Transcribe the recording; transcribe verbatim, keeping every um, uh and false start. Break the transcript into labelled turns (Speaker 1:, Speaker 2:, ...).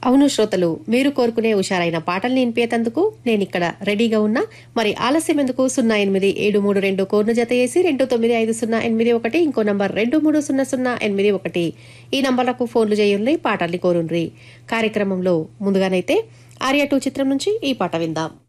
Speaker 1: అవును శ్రోతలు, మీరు కోరుకునే హుషారైన పాటల్ని వినిపేతందుకు నేనిక్కడ రెడీగా ఉన్నా. మరి ఆలస్యం ఎందుకు? సున్నా ఎనిమిది ఏడు మూడు రెండు కోర్ను జత చేసి రెండు తొమ్మిది ఐదు సున్నా ఎనిమిది ఒకటి, ఇంకో నంబర్ రెండు మూడు సున్నా సున్నా ఎనిమిది ఒకటి, ఈ నంబర్లకు ఫోన్లు చేయుండ్రి, పాటల్ని కోరుండ్రి. కార్యక్రమంలో ముందుగానైతే ఆర్య టూ చిత్రం నుంచి ఈ పాట విందాం.